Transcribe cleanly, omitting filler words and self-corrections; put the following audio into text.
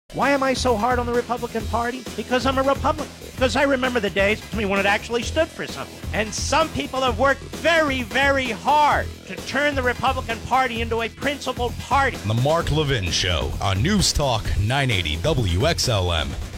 Why am I so hard on the Republican Party? Because I'm a Republican. Because I remember the days when it actually stood for something. And some people have worked very, very hard to turn the Republican Party into a principled party. The Mark Levin Show on News Talk 980 WXLM.